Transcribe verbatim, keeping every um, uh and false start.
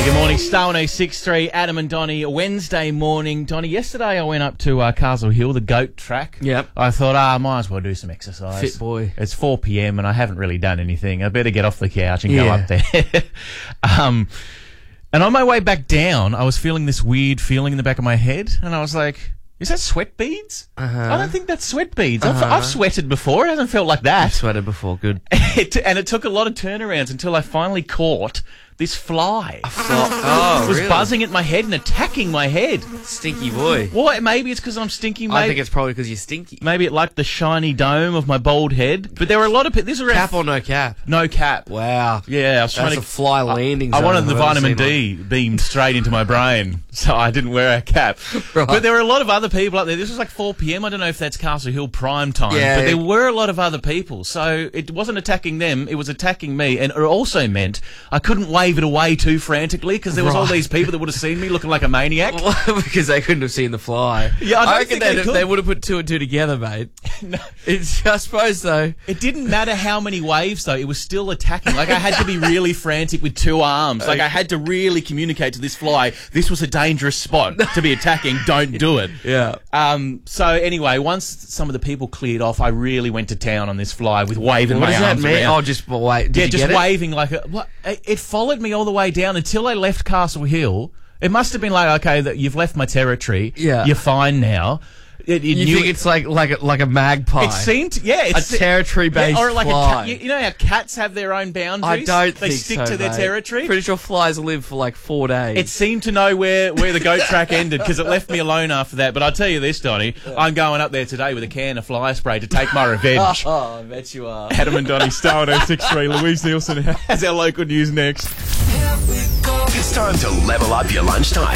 Good morning, Star one oh six three, Adam and Donnie, Wednesday morning. Donnie, yesterday I went up to uh, Castle Hill, the goat track. Yep. I thought, ah, I might as well do some exercise. Fit boy. It's four p.m. and I haven't really done anything. I better get off the couch and Yeah. go up there. um, and on my way back down, I was feeling this weird feeling in the back of my head, and I was like, is that sweat beads? Uh-huh. I don't think that's sweat beads. I've, Uh-huh. I've sweated before. It hasn't felt like that. I've sweated before, good. It, and it took a lot of turnarounds until I finally caught this fly. Oh, It was really? buzzing at my head and attacking my head. Stinky boy. What? Maybe it's because I'm stinky. Maybe, I think it's probably because you're stinky. maybe it liked the shiny dome of my bald head. But there were a lot of people. This is around Cap or no cap? no cap. Wow. Yeah, I was trying That's to a fly landing I zone wanted if the I've ever vitamin seen D beamed straight into my brain, so I didn't wear a cap. Right. But there were a lot of other people up there. This was like four p.m. I don't know if that's Castle Hill prime time, Yeah. but there were a lot of other people. So it wasn't attacking them, it was attacking me. And it also meant I couldn't wave it away too frantically because there was all Right. these people that would have seen me looking like a maniac. Because they couldn't have seen the fly. Yeah, I don't reckon think they, they could. they would have put two and two together, mate. No. It's, I suppose, though. It didn't matter how many waves, though. It was still attacking. Like, I had to be really frantic with two arms. Like, I had to really communicate to this fly, this was a dangerous spot to be attacking. Don't do it. Yeah. Um, so, anyway, once some of the people cleared off, I really went to town on this fly with waving What my does that arms mean? around. Oh, just wait. Did yeah, you just get it? waving like a... What, it it followed me all the way down until I left Castle Hill. It must have been like, okay, that you've left my territory. Yeah. You're fine now. It, it You knew think it's like like a, like a magpie? It seemed, yeah, a it's territory-based yeah, or like fly. a cat. You, you know how cats have their own I boundaries? don't They think stick so, to their mate. territory. Pretty sure flies live for like four days. It seemed to know where, where the goat track ended because it left me alone after that. But I'll tell you this, Donnie, I'm going up there today with a can of fly spray to take my revenge. Oh, I bet you are. Adam and Donnie, Star one oh six three. Louise Nielsen has our local news next. It's time to level up your lunchtime.